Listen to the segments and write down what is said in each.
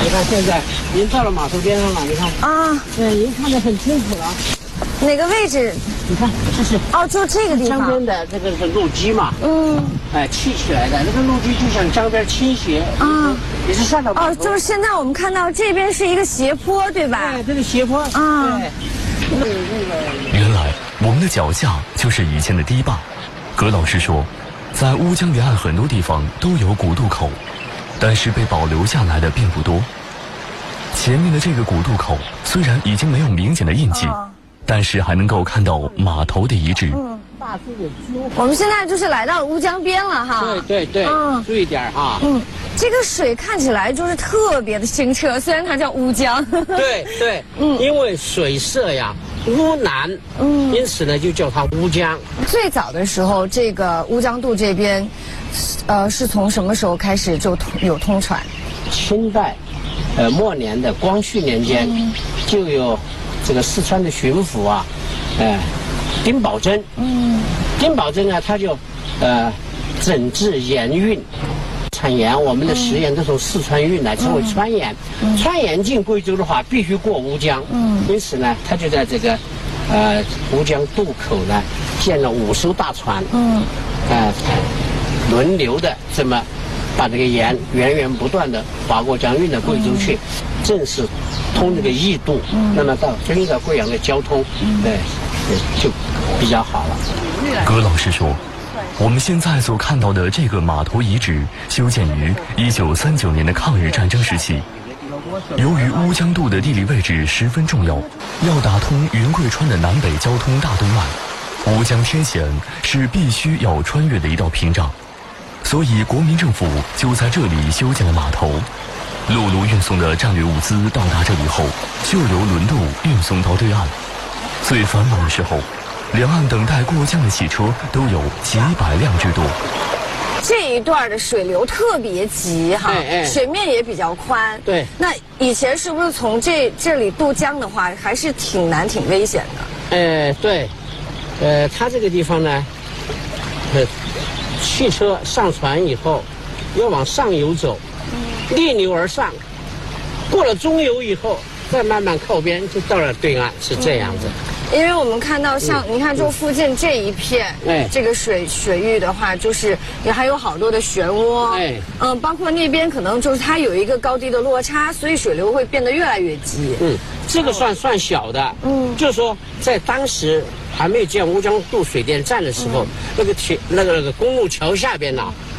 你看现在已经到了码头边上了，你看啊， 已经看得很清楚了。 哪个位置？ 你看，这是哦，就这个地方。 江边的这个是路基嘛，砌起来的那个路基就像江边倾斜啊，也是下到哦，就是现在我们看到这边是一个斜坡，对吧？ 对，这个斜坡啊。对， 原来我们的脚下就是以前的堤坝。葛老师说，在乌江沿岸很多地方都有古渡口，但是被保留下来的并不多。前面的这个古渡口虽然已经没有明显的印记，但是还能够看到码头的遗址。 大致的我们现在就是来到乌江边了哈。 对，注意点哈。 这个水看起来就是特别的清澈，虽然它叫乌江。 对，因为水色呀乌蓝，因此呢就叫它乌江。 最早的时候，这个乌江渡这边，是从什么时候开始就有通船？ 清代，末年的光绪年间，就有这个四川的巡抚啊，丁宝桢，丁宝桢呢，他就整治盐运，产盐，我们的食盐都从四川运来，称为川盐。川盐进贵州的话，必须过乌江，因此呢，他就在这个乌江渡口呢，建了5艘大船，轮流的这么把这个盐源源不断的划过江运到贵州去，正是通这个义渡，那么到遵照贵阳的交通，就比较好了。 葛老师说，我们现在所看到的这个码头遗址修建于1939年的抗日战争时期。由于乌江渡的地理位置十分重要，要打通云贵川的南北交通大动脉，乌江天险是必须要穿越的一道屏障，所以国民政府就在这里修建了码头。陆路运送的战略物资到达这里后，就由轮渡运送到对岸。最繁忙的时候，两岸等待过江的汽车都有几百辆之多。 这一段的水流特别急哈，水面也比较宽。 对， 那以前是不是从这里渡江的话，还是挺难、挺危险的？ 对，它这个地方呢，汽车上船以后要往上游走，逆流而上，过了中游以后，再慢慢靠边，就到了对岸，是这样子。 因为我们看到像你看，就附近这一片，这个水域的话，就是也还有好多的漩涡，包括那边可能就是它有一个高低的落差，所以水流会变得越来越急。 这个算小的，就是说在当时还没有建乌江渡水电站的时候，那个公路桥下边呢，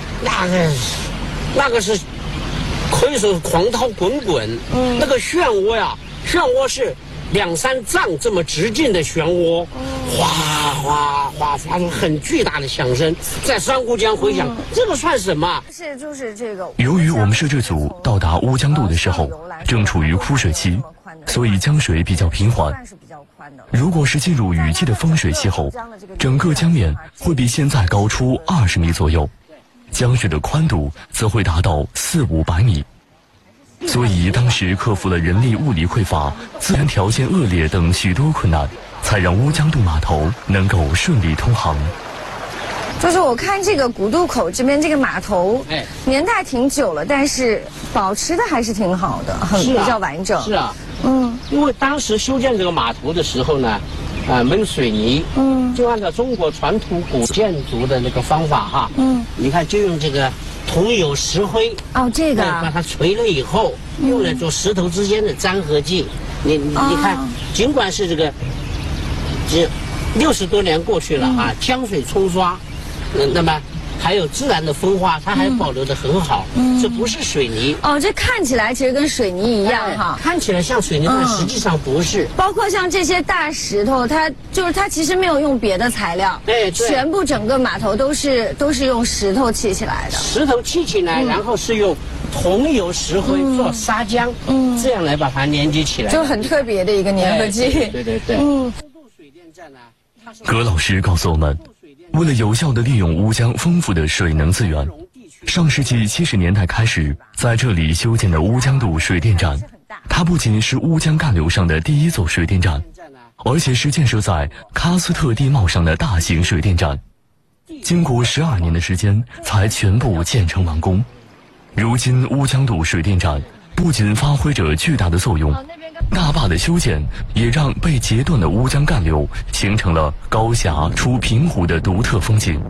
那个是可以说是狂涛滚滚，那个漩涡呀，漩涡是2、3丈这么直径的漩涡，哗哗哗发出很巨大的响声，在珊瑚江回响。这个算什么？ 就是这个。 由于我们摄制组到达乌江渡的时候，正处于枯水期，所以江水比较平缓。如果是进入雨季的丰水期后，整个江面会比现在高出20米左右，江水的宽度则会达到400-500米。所以当时克服了人力物力匮乏、自然条件恶劣等许多困难，才让乌江渡码头能够顺利通航。 就是我看这个古渡口这边这个码头，年代挺久了，但是保持的还是挺好的，比较完整。 是啊，因为当时修建这个码头的时候呢，没有水泥，就按照中国传统古建筑的那个方法哈，你看就用这个桐油石灰这个把它锤了以后，用来做石头之间的粘合剂。你看，尽管是这个60多年过去了啊，江水冲刷，那么还有自然的风化，它还保留得很好。这不是水泥。 这看起来其实跟水泥一样哈， 看起来像水泥，但实际上不是。 包括像这些大石头，它其实没有用别的材料，全部整个码头都是用石头砌起来的。石头砌起来，然后是用桐油石灰做砂浆，这样来把它连接起来， 就很特别的一个粘合剂。 对。 葛老师告诉我们，为了有效地利用乌江丰富的水能资源，上世纪70年代开始在这里修建的乌江渡水电站，它不仅是乌江干流上的第一座水电站，而且是建设在喀斯特地貌上的大型水电站。经过12年的时间才全部建成完工。如今乌江渡水电站不仅发挥着巨大的作用，大坝的修建也让被截断的乌江干流形成了高峡出平湖的独特风景。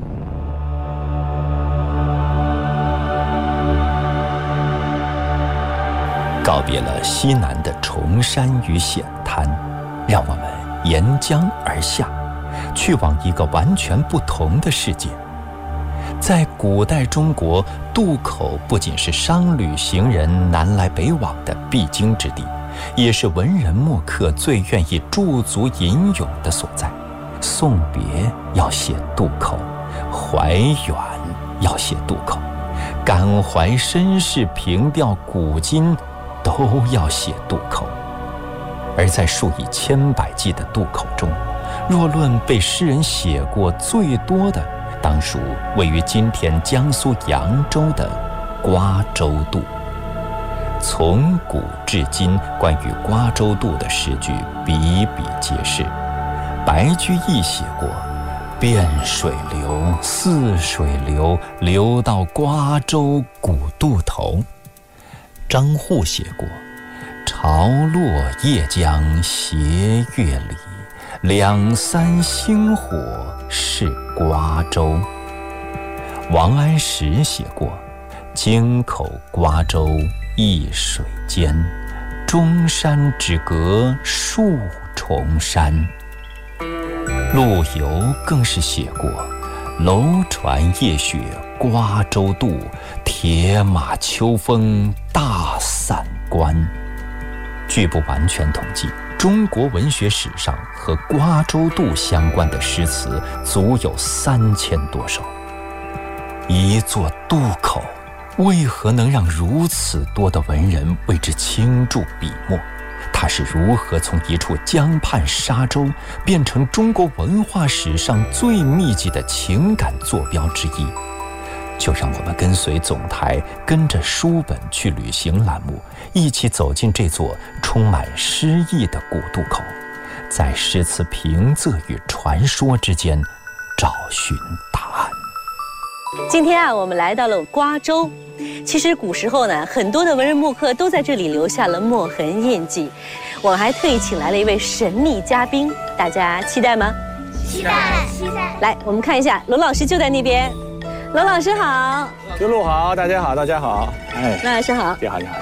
告别了西南的崇山与险滩，让我们沿江而下，去往一个完全不同的世界。在古代中国，渡口不仅是商旅行人南来北往的必经之地，也是文人墨客最愿意驻足吟咏的所在。送别要写渡口，怀远要写渡口，感怀身世，凭吊古今，都要写渡口。而在数以千百计的渡口中，若论被诗人写过最多的，当属位于今天江苏扬州的瓜州渡。从古至今，关于瓜州渡的诗句比比皆是。白居易写过“汴水流，泗水流，流到瓜州古渡头”。张祜写过“潮落夜江斜月里，两三星火是瓜州”。王安石写过“京口瓜州一水间，中山只隔数重山”。陆游更是写过“楼船夜雪瓜州渡，铁马秋风大散关”。据不完全统计，中国文学史上和瓜州渡相关的诗词足有3000多首。一座渡口，为何能让如此多的文人为之倾注笔墨？它是如何从一处江畔沙洲变成中国文化史上最密集的情感坐标之一？就让我们跟随总台跟着书本去旅行栏目，一起走进这座充满诗意的古渡口，在诗词平仄与传说之间找寻答案。 今天啊，我们来到了瓜州。其实古时候呢，很多的文人墨客都在这里留下了墨痕印记。我们还特意请来了一位神秘嘉宾，大家期待吗？ 期待，期待。 来，我们看一下，罗老师就在那边。罗老师好。 刘璐好，大家好，大家好。哎， 罗老师好。 你好，你好。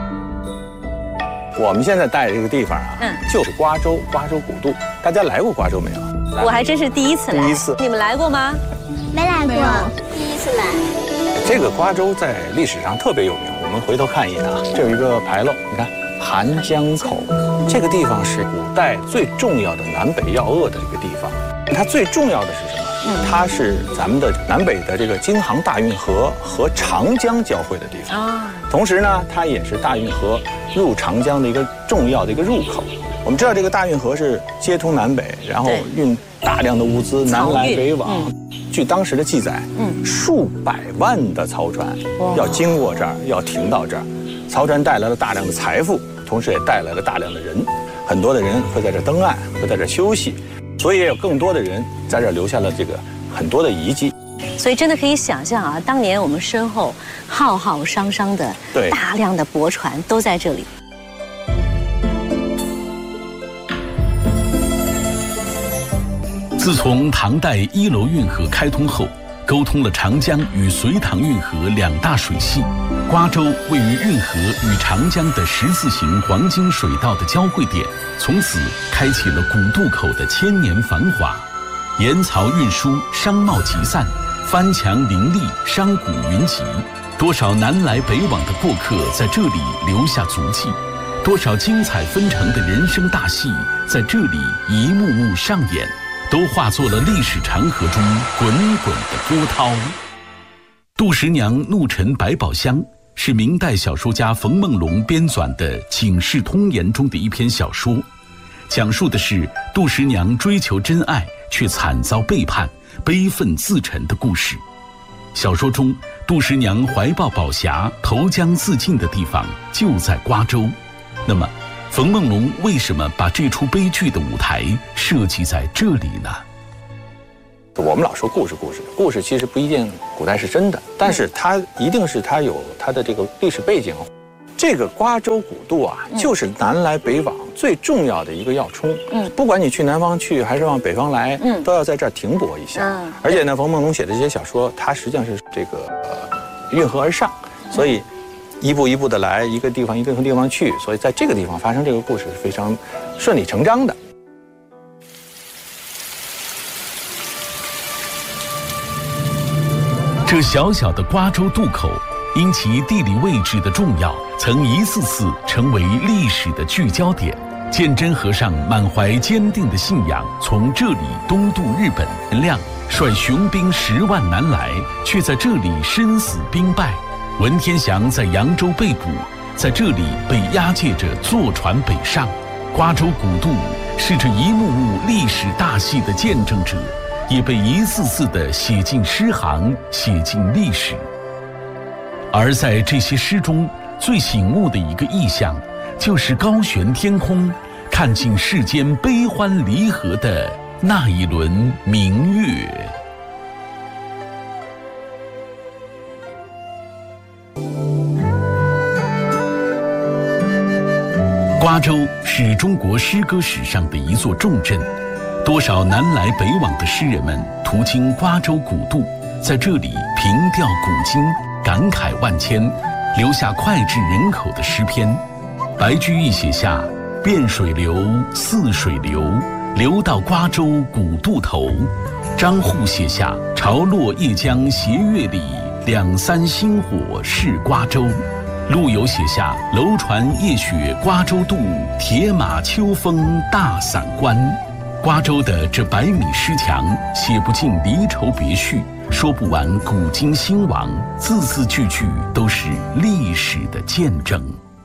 我们现在待的这个地方啊，就是瓜州古渡。大家来过瓜州没有？ 我还真是第一次来。 第一次。 你们来过吗？ 没来过，第一次来。 这个瓜州在历史上特别有名，我们回头看一眼啊，这有一个牌楼，你看韩江口，这个地方是古代最重要的南北要扼的一个地方。它最重要的是什么？它是咱们的南北的这个京杭大运河和长江交汇的地方。同时呢，它也是大运河入长江的一个重要的一个入口。我们知道这个大运河是接通南北，然后运大量的物资南来北往。据当时的记载，数百万的漕船要经过这儿，要停到这儿。漕船带来了大量的财富，同时也带来了大量的人。很多的人会在这儿登岸，会在这儿休息，所以也有更多的人在这儿留下了这个很多的遗迹。 所以真的可以想象啊，当年我们身后浩浩汤汤的大量的驳船都在这里。 自从唐代一楼运河开通后，沟通了长江与隋唐运河两大水系。瓜州位于运河与长江的十字形黄金水道的交汇点，从此开启了古渡口的千年繁华。盐漕运输，商贸集散，帆墙林立，商贾云集。多少南来北往的过客在这里留下足迹，多少精彩纷呈的人生大戏在这里一幕幕上演。都化作了历史长河中滚滚的波涛。杜十娘怒沉百宝箱是明代小说家冯梦龙编纂的《警世通言》中的一篇小说，讲述的是杜十娘追求真爱却惨遭背叛，悲愤自沉的故事。小说中，杜十娘怀抱宝匣投江自尽的地方就在瓜州。那么冯梦龙为什么把这出悲剧的舞台设计在这里呢？ 我们老说故事其实不一定古代是真的，但是它一定是它有它的这个历史背景。 这个瓜州古渡啊，就是南来北往最重要的一个要冲。不管你去南方去还是往北方来，都要在这儿停泊一下。而且呢，冯梦龙写的这些小说，它实际上是这个运河而上，所以一步一步的来，一个地方一个地方去，所以在这个地方发生这个故事是非常顺理成章的。 这小小的瓜州渡口，因其地理位置的重要，曾一次次成为历史的聚焦点。鉴真和尚满怀坚定的信仰，从这里东渡日本。陈亮率雄兵10万南来，却在这里身死兵败。文天祥在扬州被捕，在这里被押解着坐船北上。瓜州古渡是这一幕幕历史大戏的见证者，也被一次次地写进诗行，写进历史。而在这些诗中，最醒目的一个意象，就是高悬天空，看尽世间悲欢离合的那一轮明月。瓜州是中国诗歌史上的一座重镇，多少南来北往的诗人们途经瓜州古渡，在这里凭吊古今，感慨万千，留下脍炙人口的诗篇。白居易写下“汴水流，泗水流，流到瓜州古渡头”。张祜写下“潮落夜江斜月里，两三星火是瓜州”。陆游写下“楼船夜雪瓜州渡，铁马秋风大散关”。瓜州的这100米诗墙，写不尽离愁别绪，说不完古今兴亡，字字句句都是历史的见证。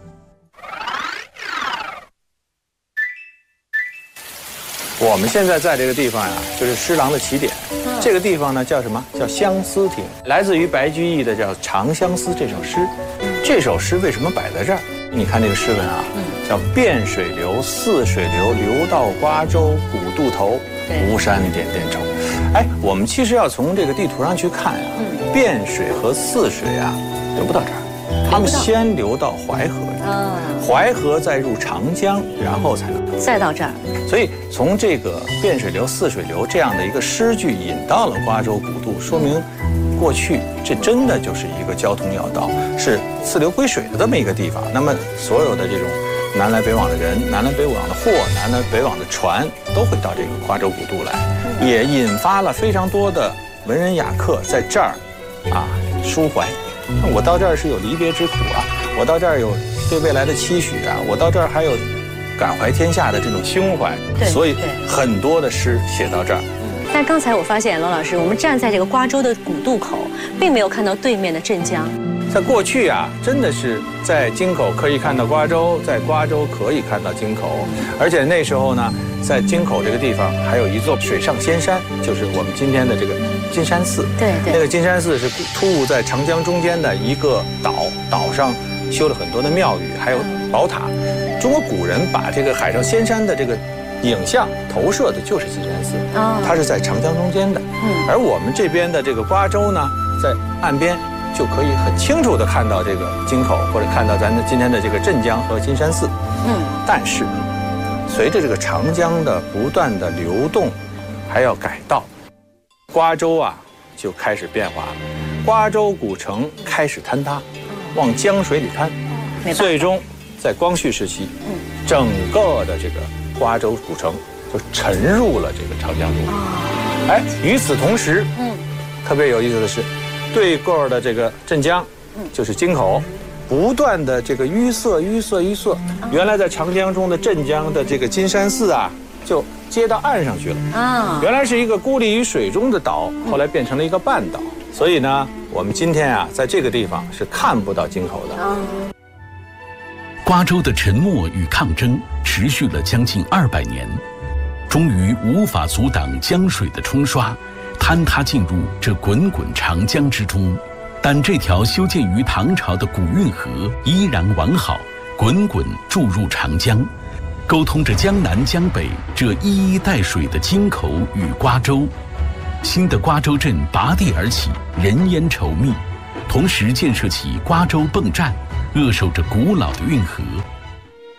我们现在在这个地方呀，就是诗廊的起点。这个地方呢叫什么？叫相思亭，来自于白居易的叫《长相思》这首诗。这首诗为什么摆在这儿？你看这个诗文啊，叫“汴水流，泗水流，流到瓜州古渡头，吴山点点愁”。哎，我们其实要从这个地图上去看呀，汴水和泗水啊流不到这儿，他们先流到淮河，淮河再入长江，然后才能再到这儿。 所以从这个汴水流、泗水流这样的一个诗句引到了瓜州古渡，说明过去这真的就是一个交通要道，是四流归水的这么一个地方。那么所有的这种南来北往的人、南来北往的货、南来北往的船，都会到这个瓜州古渡来，也引发了非常多的文人雅客在这儿啊抒怀。我到这儿是有离别之苦啊，我到这儿有对未来的期许啊，我到这儿还有感怀天下的这种胸怀，所以很多的诗写到这儿。 但刚才我发现，罗老师，我们站在这个瓜州的古渡口，并没有看到对面的镇江。 在过去啊，真的是在京口可以看到瓜州，在瓜州可以看到京口，而且那时候呢，在京口这个地方还有一座水上仙山，就是我们今天的这个金山寺。对，那个金山寺是突兀在长江中间的一个岛，岛上修了很多的庙宇，还有宝塔。中国古人把这个海上仙山的这个影像投射的就是金山寺，它是在长江中间的。而我们这边的这个瓜州呢，在岸边就可以很清楚地看到这个京口，或者看到咱今天的这个镇江和金山寺。但是随着这个长江的不断的流动，还要改道，瓜州啊就开始变化了。瓜州古城开始坍塌，往江水里坍，最终在光绪时期，整个的这个瓜州古城就沉入了这个长江中。哎，与此同时，特别有意思的是，对过的这个镇江，就是京口，不断的这个淤塞。原来在长江中的镇江的这个金山寺啊，就接到岸上去了。原来是一个孤立于水中的岛，后来变成了一个半岛。所以呢，我们今天啊，在这个地方是看不到京口的。 瓜州的沉默与抗争持续了将近200年，终于无法阻挡江水的冲刷，坍塌进入这滚滚长江之中。但这条修建于唐朝的古运河依然完好，滚滚注入长江，沟通着江南江北这一衣带水的京口与瓜州。新的瓜州镇拔地而起，人烟稠密，同时建设起瓜州泵站， 扼守着古老的运河，